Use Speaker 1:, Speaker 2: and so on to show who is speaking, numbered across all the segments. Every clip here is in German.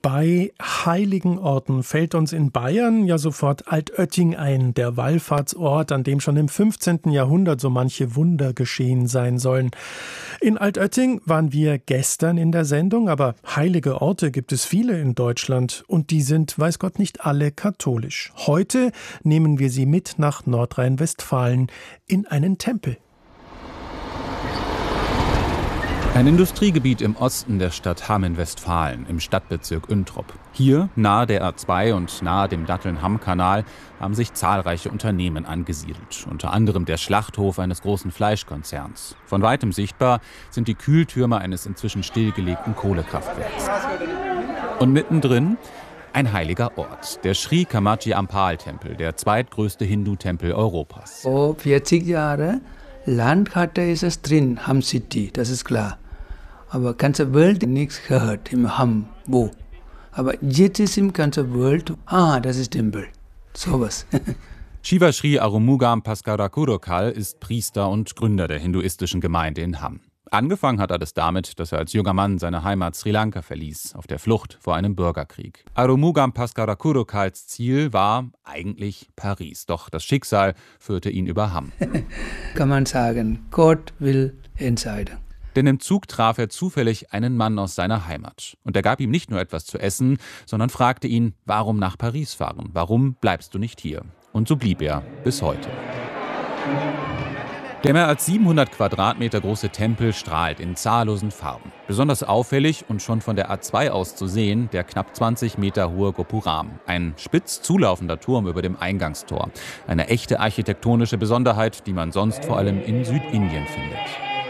Speaker 1: Bei heiligen Orten fällt uns in Bayern ja sofort Altötting ein, der Wallfahrtsort, an dem schon im 15. Jahrhundert so manche Wunder geschehen sein sollen. In Altötting waren wir gestern in der Sendung, aber heilige Orte gibt es viele in Deutschland und die sind, weiß Gott, nicht alle katholisch. Heute nehmen wir sie mit nach Nordrhein-Westfalen in einen Tempel.
Speaker 2: Ein Industriegebiet im Osten der Stadt Hamm in Westfalen, im Stadtbezirk Üntrop. Hier, nahe der A2 und nahe dem Datteln-Hamm-Kanal, haben sich zahlreiche Unternehmen angesiedelt. Unter anderem der Schlachthof eines großen Fleischkonzerns. Von weitem sichtbar sind die Kühltürme eines inzwischen stillgelegten Kohlekraftwerks. Und mittendrin ein heiliger Ort, der Sri Kamachi Ampal-Tempel, der zweitgrößte Hindu-Tempel Europas.
Speaker 3: Vor 40 Jahren Landkarte ist es drin, Hamm City, das ist klar. Aber ganze Welt nichts gehört im Hamm, wo. Aber jetzt ist im ganzen Welt, das ist Tempel. Sowas.
Speaker 2: Shiva Sri Arumugam Paskarakurokal ist Priester und Gründer der hinduistischen Gemeinde in Hamm. Angefangen hat alles damit, dass er als junger Mann seine Heimat Sri Lanka verließ, auf der Flucht vor einem Bürgerkrieg. Arumugam Paskarakurokals Ziel war eigentlich Paris, doch das Schicksal führte ihn über Hamm.
Speaker 3: Kann man sagen, Gott will entscheiden.
Speaker 2: Denn im Zug traf er zufällig einen Mann aus seiner Heimat. Und er gab ihm nicht nur etwas zu essen, sondern fragte ihn, warum nach Paris fahren? Warum bleibst du nicht hier? Und so blieb er bis heute. Der mehr als 700 Quadratmeter große Tempel strahlt in zahllosen Farben. Besonders auffällig und schon von der A2 aus zu sehen, der knapp 20 Meter hohe Gopuram. Ein spitz zulaufender Turm über dem Eingangstor. Eine echte architektonische Besonderheit, die man sonst vor allem in Südindien findet.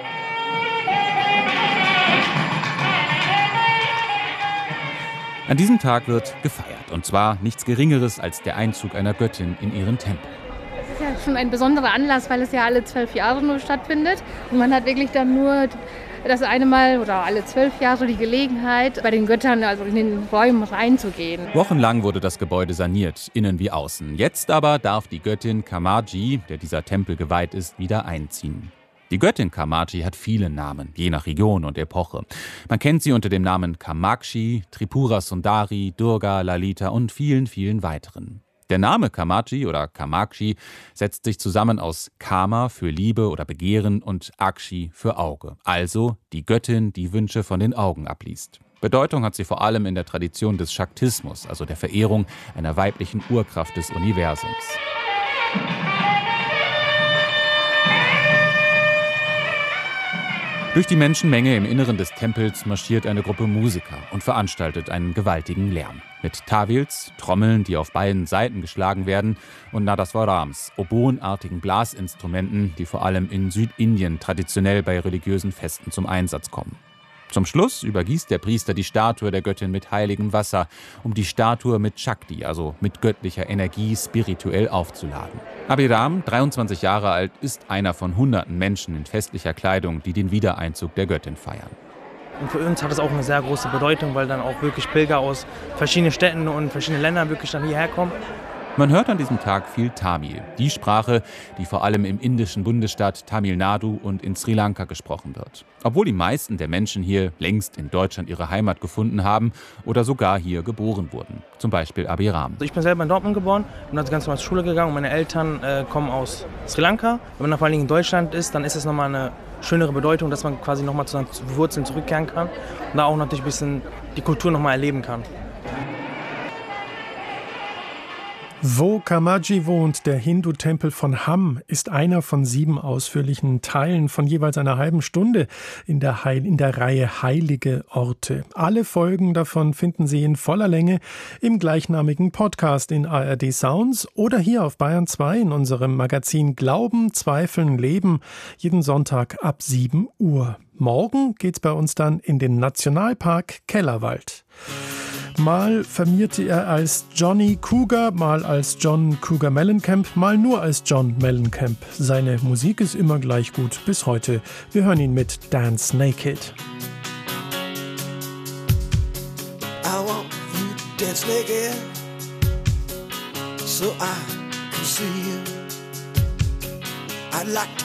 Speaker 2: An diesem Tag wird gefeiert. Und zwar nichts Geringeres als der Einzug einer Göttin in ihren Tempel.
Speaker 4: Das ist ja schon ein besonderer Anlass, weil es ja alle 12 Jahre nur stattfindet. Und man hat wirklich dann nur das eine Mal oder alle 12 Jahre die Gelegenheit, bei den Göttern, also in den Räumen reinzugehen.
Speaker 2: Wochenlang wurde das Gebäude saniert, innen wie außen. Jetzt aber darf die Göttin Kamachi, der dieser Tempel geweiht ist, wieder einziehen. Die Göttin Kamachi hat viele Namen, je nach Region und Epoche. Man kennt sie unter dem Namen Kamakshi, Tripura Sundari, Durga, Lalita und vielen, vielen weiteren. Der Name Kamachi oder Kamakshi setzt sich zusammen aus Kama für Liebe oder Begehren und Akshi für Auge. Also die Göttin, die Wünsche von den Augen abliest. Bedeutung hat sie vor allem in der Tradition des Shaktismus, also der Verehrung einer weiblichen Urkraft des Universums. Durch die Menschenmenge im Inneren des Tempels marschiert eine Gruppe Musiker und veranstaltet einen gewaltigen Lärm. Mit Tawils, Trommeln, die auf beiden Seiten geschlagen werden, und Nadaswarams, oboenartigen Blasinstrumenten, die vor allem in Südindien traditionell bei religiösen Festen zum Einsatz kommen. Zum Schluss übergießt der Priester die Statue der Göttin mit heiligem Wasser, um die Statue mit Shakti, also mit göttlicher Energie, spirituell aufzuladen. Abhiram, 23 Jahre alt, ist einer von hunderten Menschen in festlicher Kleidung, die den Wiedereinzug der Göttin feiern.
Speaker 5: Und für uns hat es auch eine sehr große Bedeutung, weil dann auch wirklich Pilger aus verschiedenen Städten und verschiedenen Ländern wirklich dann hierher kommen.
Speaker 2: Man hört an diesem Tag viel Tamil, die Sprache, die vor allem im indischen Bundesstaat Tamil Nadu und in Sri Lanka gesprochen wird. Obwohl die meisten der Menschen hier längst in Deutschland ihre Heimat gefunden haben oder sogar hier geboren wurden. Zum Beispiel Abhiram.
Speaker 5: Ich bin selber in Dortmund geboren und bin ganz normal zur Schule gegangen und meine Eltern kommen aus Sri Lanka. Wenn man vor allen Dingen in Deutschland ist, dann ist es nochmal eine schönere Bedeutung, dass man quasi nochmal zu seinen Wurzeln zurückkehren kann und da auch natürlich ein bisschen die Kultur nochmal erleben kann.
Speaker 1: Wo Kamachi wohnt, der Hindu-Tempel von Hamm, ist einer von 7 ausführlichen Teilen von jeweils einer halben Stunde in der Reihe Heilige Orte. Alle Folgen davon finden Sie in voller Länge im gleichnamigen Podcast in ARD Sounds oder hier auf Bayern 2 in unserem Magazin Glauben, Zweifeln, Leben, jeden Sonntag ab 7 Uhr. Morgen geht's bei uns dann in den Nationalpark Kellerwald. Mal firmierte er als Johnny Cougar, mal als John Cougar Mellencamp, mal nur als John Mellencamp. Seine Musik ist immer gleich gut bis heute. Wir hören ihn mit Dance Naked.
Speaker 6: I want you to dance naked so I can see you. I'd like to